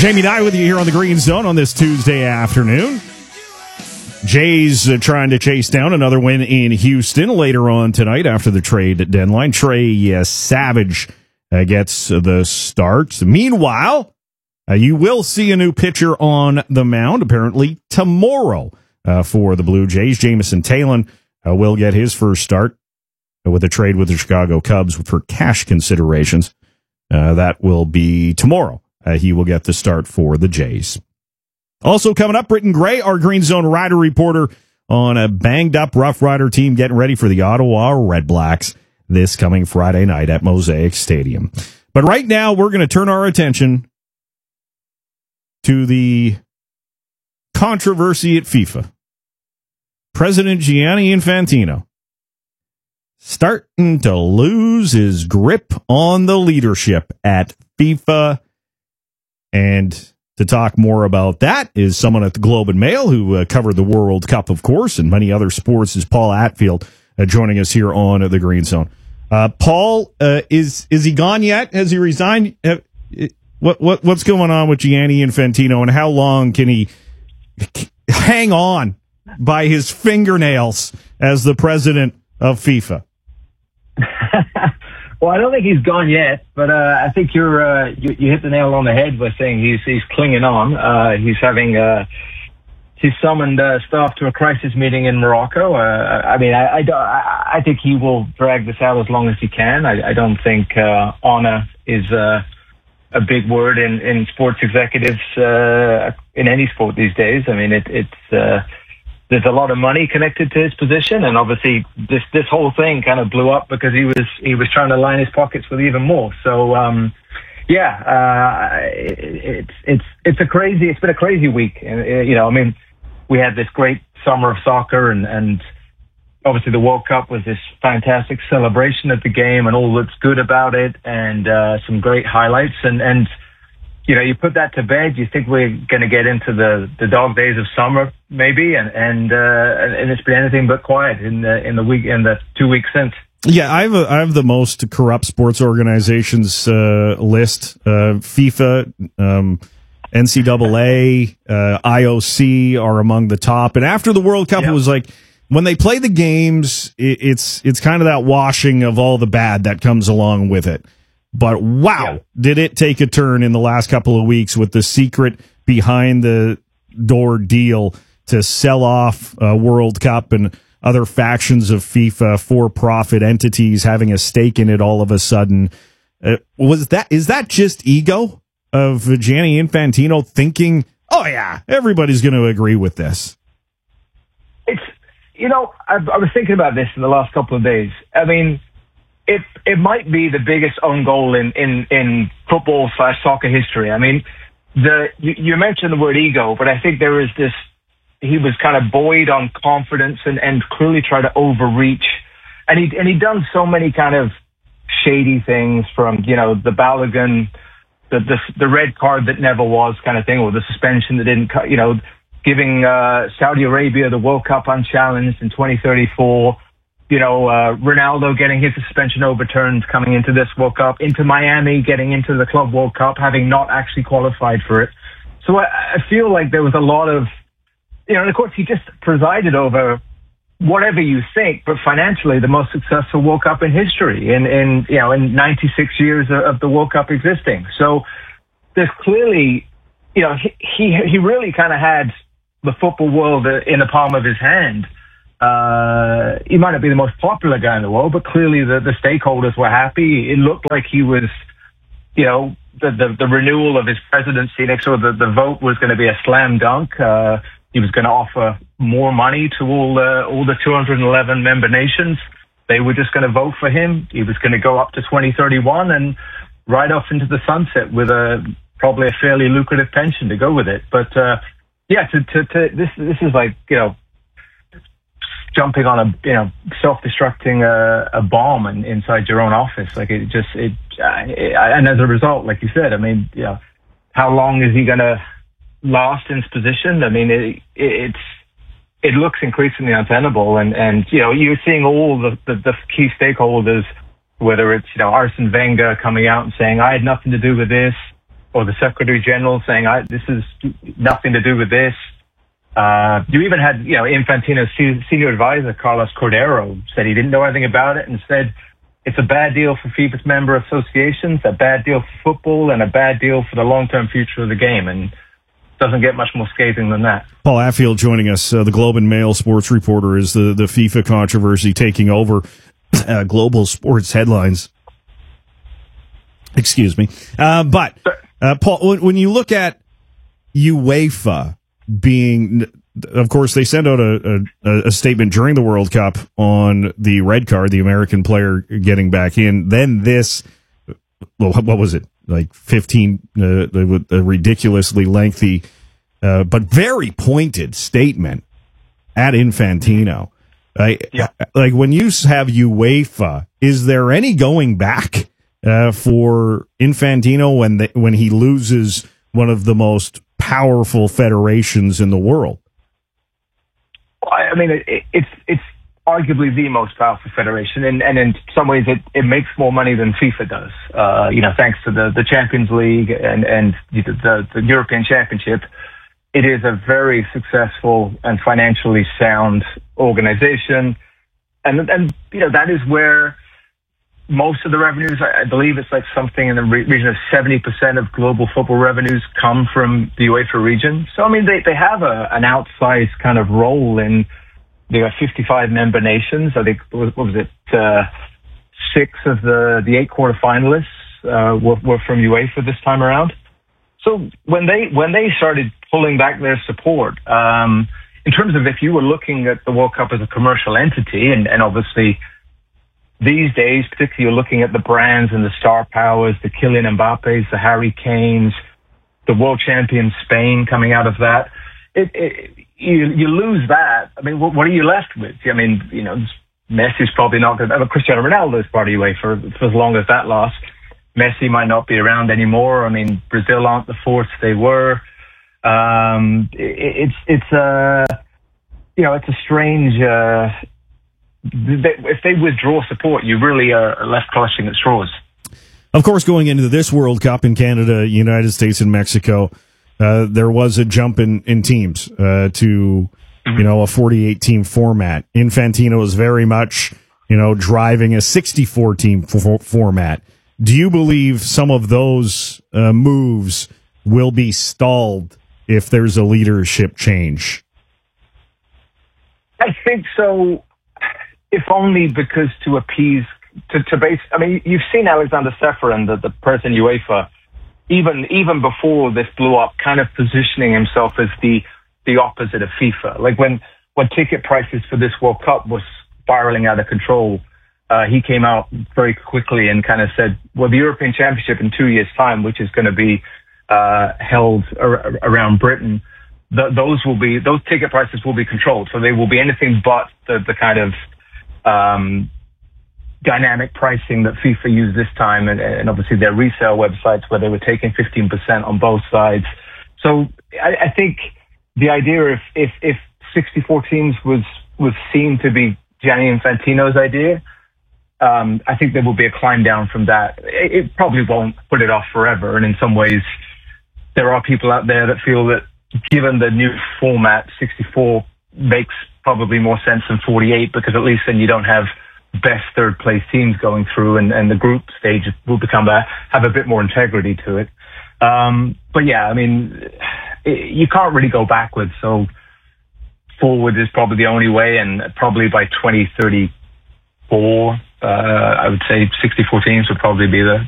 Jamie Nye with you here on the Green Zone on this Tuesday afternoon. Jays trying to chase down another win in Houston later on tonight after the trade deadline. Trey Savage gets the start. Meanwhile, you will see a new pitcher on the mound apparently tomorrow for the Blue Jays. Jameson Taillon will get his first start with a trade with the Chicago Cubs for cash considerations. That will be tomorrow. He will get the start for the Jays. Also coming up, Britton Gray, our Green Zone Rider reporter, on a banged-up Rough Rider team getting ready for the Ottawa Red Blacks this coming Friday night at Mosaic Stadium. But right now, we're going to turn our attention to the controversy at FIFA. President Gianni Infantino starting to lose his grip on the leadership at FIFA. And to talk more about that is someone at the Globe and Mail who covered the World Cup, of course, and many other sports, is Paul Atfield, joining us here on the Green Zone. Paul, is he gone yet? Has he resigned? What's going on with Gianni Infantino, and how long can he hang on by his fingernails as the president of FIFA? Well, I don't think he's gone yet, but I think you hit the nail on the head by saying he's clinging on. He's summoned staff to a crisis meeting in Morocco. I think he will drag this out as long as he can. I don't think honor is a big word in sports executives in any sport these days. I mean, there's a lot of money connected to his position, and obviously this whole thing kind of blew up because he was trying to line his pockets with even more. So it's been a crazy week. We had this great summer of soccer, and obviously the World Cup was this fantastic celebration of the game and all that's good about it, and some great highlights. And you put that to bed, you think we're going to get into the dog days of summer, maybe, and it's been anything but quiet in the 2 weeks since. Yeah, I have the most corrupt sports organizations list. FIFA, NCAA, IOC are among the top. And after the World Cup, It was like when they play the games, it's kind of that washing of all the bad that comes along with it. But wow, did it take a turn in the last couple of weeks with the secret behind the door deal to sell off World Cup and other factions of FIFA, for-profit entities having a stake in it all of a sudden. Is that just ego of Gianni Infantino thinking, oh yeah, everybody's going to agree with this? I was thinking about this in the last couple of days. I mean, it might be the biggest own goal in football/soccer history. I mean, you mentioned the word ego, but I think there is this. He was kind of buoyed on confidence and clearly tried to overreach, and he'd done so many kind of shady things, from the Balogun, the red card that never was kind of thing, or the suspension that didn't cut, giving Saudi Arabia the World Cup unchallenged in 2034. Ronaldo getting his suspension overturned coming into this World Cup, into Miami getting into the Club World Cup, having not actually qualified for it. So I feel like there was a lot of, and of course he just presided over, whatever you think, but financially the most successful World Cup in history in 96 years of the World Cup existing. So there's clearly, he really kind of had the football world in the palm of his hand. He might not be the most popular guy in the world, but clearly the stakeholders were happy. It looked like he was, the renewal of his presidency next door, the vote was going to be a slam dunk. He was going to offer more money to all the 211 member nations. They were just going to vote for him. He was going to go up to 2031 and ride off into the sunset with probably a fairly lucrative pension to go with it. But this is like jumping on a self-destructing a bomb inside your own office. Like and as a result, like you said, I mean, how long is he going to last in his position? I mean, it looks increasingly untenable, and you're seeing all the key stakeholders, whether it's Arsene Wenger coming out and saying I had nothing to do with this, or the Secretary General saying, this is nothing to do with this. You even had, Infantino's senior advisor, Carlos Cordero, said he didn't know anything about it and said it's a bad deal for FIFA's member associations, a bad deal for football, and a bad deal for the long-term future of the game. And doesn't get much more scathing than that. Paul Atfield joining us, the Globe and Mail sports reporter, is the FIFA controversy taking over global sports headlines. Excuse me. But Paul, when you look at UEFA being, of course, they sent out a statement during the World Cup on the red card, the American player getting back in. Then this, what was it? Like 15, a ridiculously lengthy, but very pointed statement at Infantino. Like when you have UEFA, is there any going back for Infantino when he loses one of the most powerful federations in the world? I mean, it's arguably the most powerful federation, and in some ways it makes more money than FIFA does. Thanks to the Champions League and the European Championship, it is a very successful and financially sound organization, and that is where most of the revenues, I believe it's like something in the region of 70% of global football revenues come from the UEFA region. So I mean, they have an outsized kind of role in. There are 55 member nations. I think, what was it? 6 of the 8 quarterfinalists were from UEFA this time around. So when they started pulling back their support, in terms of if you were looking at the World Cup as a commercial entity, and obviously these days, particularly you're looking at the brands and the star powers, the Kylian Mbappes, the Harry Kanes, the world champion Spain coming out of that. You lose that. I mean, what are you left with? I mean, Messi's probably not going to. Cristiano Ronaldo is part of UEFA for as long as that lasts. Messi might not be around anymore. I mean, Brazil aren't the force they were. It's a strange. If they withdraw support, you really are left clutching at straws. Of course, going into this World Cup in Canada, United States, and Mexico, there was a jump in teams to a 48-team format. Infantino is very much driving a 64-team format. Do you believe some of those moves will be stalled if there's a leadership change? I think so, if only because to appease, to base. I mean, you've seen Alexander Ceferin, the president of UEFA, even before this blew up, kind of positioning himself as the opposite of FIFA. Like when ticket prices for this World Cup was spiraling out of control, he came out very quickly and kind of said, well, the European Championship in 2 years' time, which is going to be held around Britain, those ticket prices will be controlled. So they will be anything but the kind of dynamic pricing that FIFA used this time, and obviously their resale websites where they were taking 15% on both sides. So I think the idea if 64 teams was seen to be Gianni Infantino's idea, I think there will be a climb down from that. It probably won't put it off forever, and in some ways there are people out there that feel that given the new format, 64 makes probably more sense than 48, because at least then you don't have best third place teams going through, and the group stage will have a bit more integrity to it. But yeah, I mean, you can't really go backwards, so forward is probably the only way, and probably by 2034, I would say 64 teams would probably be